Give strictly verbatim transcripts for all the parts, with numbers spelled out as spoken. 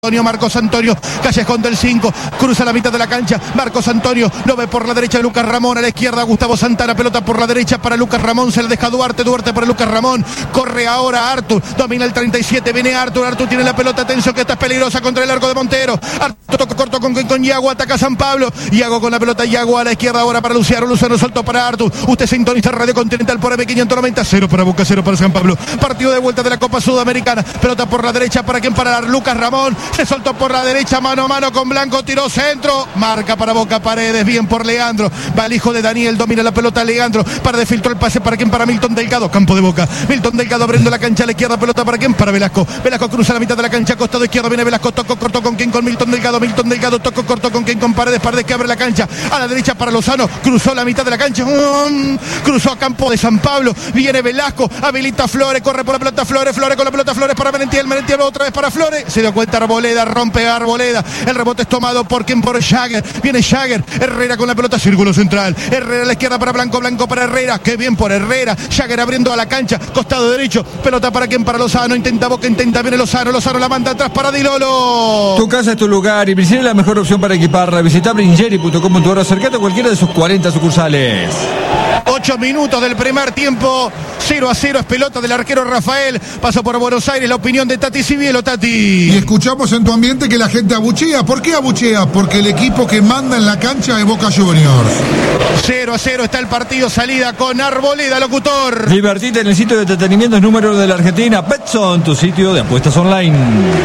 Antonio, Marcos Antonio, Callejón del cinco, cruza la mitad de la cancha, Marcos Antonio, lo ve por la derecha de Lucas Ramón, a la izquierda Gustavo Santana, pelota por la derecha para Lucas Ramón, se la deja Duarte, Duarte para Lucas Ramón, corre ahora Artur, domina el treinta y siete, viene Artur, Artur tiene la pelota, atención que esta es peligrosa contra el arco de Montero, Artur toca corto con, con Yago, ataca San Pablo, Yago con la pelota, Yago a la izquierda ahora para Luciano, Luciano soltó para Artur, usted sintoniza Radio Continental por M quinientos noventa, cero para Boca, cero para San Pablo, partido de vuelta de la Copa Sudamericana, pelota por la derecha para quien parar, Lucas Ramón, se soltó por la derecha, mano a mano con Blanco, tiró centro, marca para Boca Paredes, bien por Leandro, va el hijo de Daniel, domina la pelota Leandro, para de filtro el pase para quien, para Milton Delgado, campo de Boca, Milton Delgado abriendo la cancha a la izquierda, pelota para quien, para Velasco, Velasco cruza la mitad de la cancha, costado izquierdo, viene Velasco, tocó corto con quien, con Milton Delgado, Milton Delgado, tocó corto con quien, con Paredes, Paredes que abre la cancha, a la derecha para Lozano, cruzó la mitad de la cancha, um, cruzó a campo de San Pablo, viene Velasco, habilita a Flores, corre por la pelota Flores, Flores con la pelota Flores para Merentiel, Merentiel otra vez para Flores, se dio cuenta Arboleda, rompe Arboleda, el rebote es tomado por quien, por Jagger, viene Jagger, Herrera con la pelota, círculo central, Herrera a la izquierda para Blanco, Blanco para Herrera, qué bien por Herrera, Jagger abriendo a la cancha, costado derecho, pelota para quien, para Lozano, intenta Boca, intenta, viene Lozano, Lozano la manda atrás para Dilolo. Tu casa es tu lugar y Bringeri es la mejor opción para equiparla. Visita bringeri punto com punto ar, acercate a cualquiera de sus cuarenta sucursales. Ocho minutos del primer tiempo, cero a cero es pelota del arquero Rafael, pasó por Buenos Aires, la opinión de Tati Cibielo, Tati. Y escuchamos en tu ambiente que la gente abuchea. ¿Por qué abuchea? Porque el equipo que manda en la cancha es Boca Juniors. cero a cero está el partido, salida con Arboleda, locutor. Divertite en el sitio de entretenimiento número de la Argentina, Betson, tu sitio de apuestas online.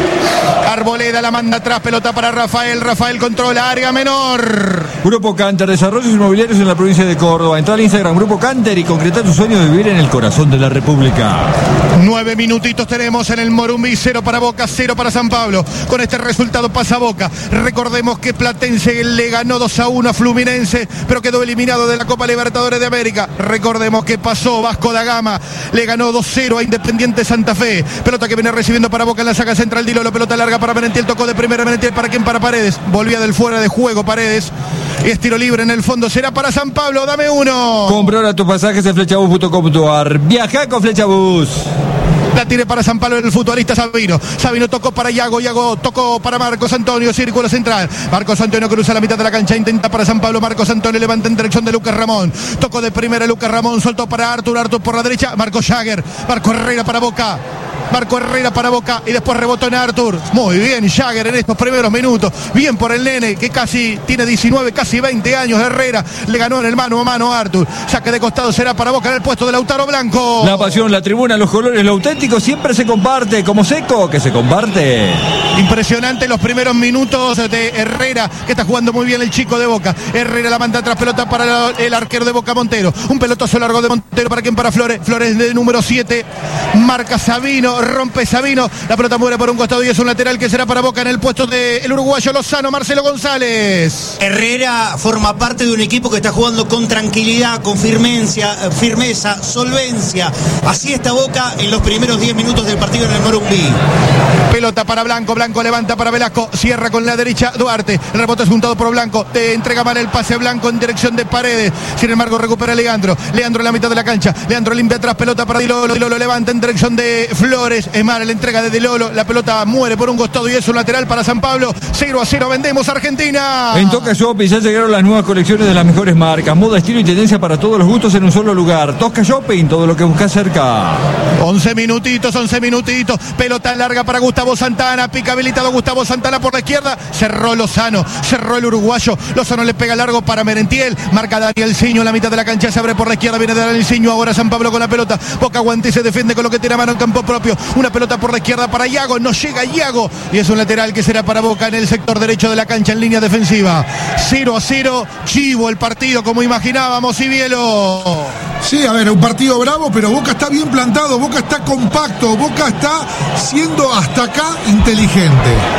Arboleda la manda atrás, pelota para Rafael, Rafael controla área menor. Grupo Canter, desarrollos inmobiliarios en la provincia de Córdoba. Entra al Instagram Grupo Canter y concreta tu sueño de vivir en el corazón de la República. Nueve minutitos tenemos en el Morumbí, cero para Boca, cero para San Pablo. Con este resultado pasa Boca. Recordemos que Platense le ganó dos a uno a Fluminense, pero quedó eliminado de la Copa Libertadores de América. Recordemos que pasó Vasco da Gama, le ganó dos cero a Independiente Santa Fe. Pelota que viene recibiendo para Boca en la saga central, Dilo, la pelota larga para Merentiel, tocó de primera Merentiel para quien, para Paredes. Volvía del fuera de juego Paredes. Y es tiro libre en el fondo, será para San Pablo, dame uno. Compra ahora tus pasajes en flechabus punto com punto ar. Viaja con Flechabus. La tiene para San Pablo el futbolista Sabino. Sabino tocó para Yago, Yago tocó para Marcos Antonio, círculo central. Marcos Antonio cruza la mitad de la cancha, intenta para San Pablo. Marcos Antonio levanta en dirección de Lucas Ramón. Tocó de primera Lucas Ramón, soltó para Artur, Artur por la derecha. Marco Jagger, Marco Herrera para Boca. Marco Herrera para Boca y después rebotó en Artur. Muy bien Jagger en estos primeros minutos. Bien por el nene que casi tiene diecinueve, casi veinte años. Herrera le ganó en el mano a mano a Artur. Saque de costado será para Boca en el puesto de Lautaro Blanco. La pasión, la tribuna, los colores, lo auténtico siempre se comparte. Como Seco, que se comparte. Impresionante los primeros minutos de Herrera, que está jugando muy bien el chico de Boca. Herrera la manda atrás, pelota para el arquero de Boca, Montero. Un pelotazo largo de Montero para quien, para Flores. Flores de número siete. Marca Sabino, rompe Sabino. La pelota muere por un costado y es un lateral que será para Boca en el puesto del uruguayo Lozano, Marcelo González. Herrera forma parte de un equipo que está jugando con tranquilidad, con firmencia, firmeza, solvencia. Así está Boca en los primeros diez minutos del partido en el Morumbí. Pelota para Blanco, Blanco levanta para Velasco, cierra con la derecha Duarte, el rebote es juntado por Blanco, te entrega mal el pase Blanco en dirección de Paredes, sin embargo recupera Leandro, Leandro en la mitad de la cancha, Leandro limpia atrás, pelota para Dilolo, Dilolo levanta en dirección de Flores, es mal la entrega de Dilolo, la pelota muere por un costado y es un lateral para San Pablo, cero a cero, vendemos Argentina. En Tosca Shopping ya llegaron las nuevas colecciones de las mejores marcas, moda, estilo y tendencia para todos los gustos en un solo lugar. Tosca Shopping, todo lo que buscas cerca. once minutitos, once minutitos, pelota larga para Gustavo Santana, pica habilitado Gustavo Santana por la izquierda, cerró Lozano, cerró el uruguayo, Lozano le pega largo para Merentiel, marca Daniel Ciño en la mitad de la cancha, se abre por la izquierda, viene Daniel Ciño, ahora San Pablo con la pelota, Boca aguanta y se defiende con lo que tiene a mano en campo propio, una pelota por la izquierda para Yago, no llega Yago, y es un lateral que será para Boca en el sector derecho de la cancha en línea defensiva. Cero a cero, chivo el partido como imaginábamos, Cibielo. Sí, a ver, un partido bravo, pero Boca está bien plantado, Boca está compacto, Boca está siendo hasta acá inteligente.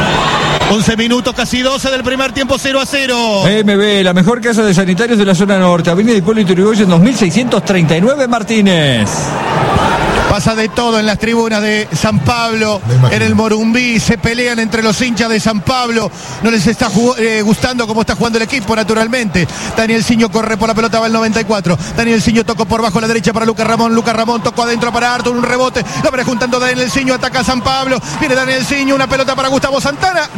once minutos, casi doce del primer tiempo, cero a cero. M B, la mejor casa de sanitarios de la zona norte, Avenida Hipólito Yrigoyen dos mil seiscientos treinta y nueve Martínez. Pasa de todo en las tribunas de San Pablo, en el Morumbí, se pelean entre los hinchas de San Pablo, no les está eh, gustando cómo está jugando el equipo, naturalmente. Daniel Siño corre por la pelota, va el noventa y cuatro. Daniel Siño tocó por bajo a la derecha para Lucas Ramón, Lucas Ramón tocó adentro para Artur, un rebote, la va juntando Daniel Siño, ataca a San Pablo, viene Daniel Siño, una pelota para Gustavo Santana.